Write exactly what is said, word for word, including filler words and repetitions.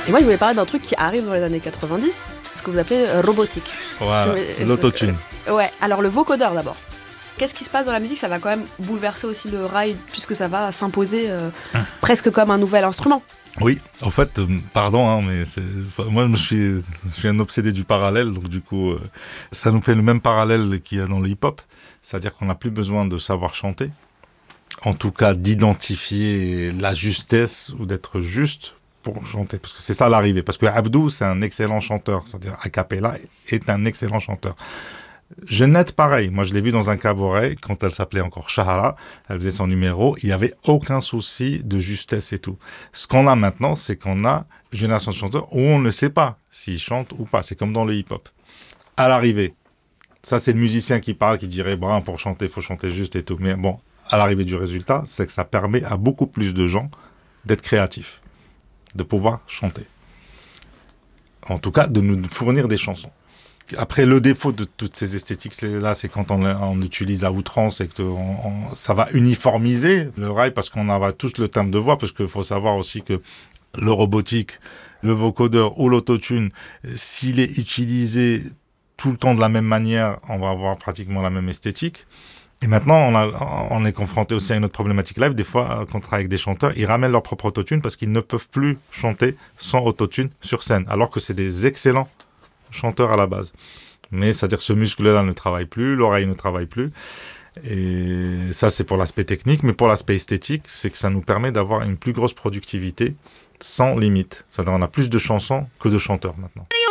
Et moi, je voulais parler d'un truc qui arrive dans les années quatre-vingt-dix, ce que vous appelez euh, robotique. Voilà, Je- l'autotune. Euh, ouais, alors le vocodeur d'abord. Qu'est-ce qui se passe dans la musique? Ça va quand même bouleverser aussi le rail, puisque ça va s'imposer euh, Hum. presque comme un nouvel instrument. Oui, en fait, euh, pardon, hein, mais c'est, enfin, moi je suis, je suis un obsédé du parallèle, donc du coup, euh, ça nous fait le même parallèle qu'il y a dans le hip-hop, c'est-à-dire qu'on n'a plus besoin de savoir chanter, en tout cas d'identifier la justesse ou d'être juste pour chanter, parce que c'est ça l'arrivée, parce que Abdou, c'est un excellent chanteur, c'est-à-dire a cappella est un excellent chanteur. Jeannette, pareil. Moi, je l'ai vu dans un cabaret, quand elle s'appelait encore Shahara. Elle faisait son numéro. Il n'y avait aucun souci de justesse et tout. Ce qu'on a maintenant, c'est qu'on a une génération de chanteurs où on ne sait pas s'ils chantent ou pas. C'est comme dans le hip-hop. À l'arrivée, ça, c'est le musicien qui parle, qui dirait, bon, pour chanter, il faut chanter juste et tout. Mais bon, à l'arrivée du résultat, c'est que ça permet à beaucoup plus de gens d'être créatifs, de pouvoir chanter. En tout cas, de nous fournir des chansons. Après, le défaut de toutes ces esthétiques, c'est là, c'est quand on, on utilise à outrance et que on, on, ça va uniformiser le rail parce qu'on a tous le timbre de voix, parce qu'il faut savoir aussi que le robotique, le vocodeur ou l'autotune, s'il est utilisé tout le temps de la même manière, on va avoir pratiquement la même esthétique. Et maintenant, on, a, on est confronté aussi à une autre problématique live. Des fois, quand on travaille avec des chanteurs, ils ramènent leur propre autotune parce qu'ils ne peuvent plus chanter sans autotune sur scène, alors que c'est des excellents chanteur à la base. Mais c'est-à-dire ce muscle-là ne travaille plus, l'oreille ne travaille plus. Et ça, c'est pour l'aspect technique. Mais pour l'aspect esthétique, c'est que ça nous permet d'avoir une plus grosse productivité sans limite. C'est-à-dire qu'on a plus de chansons que de chanteurs maintenant.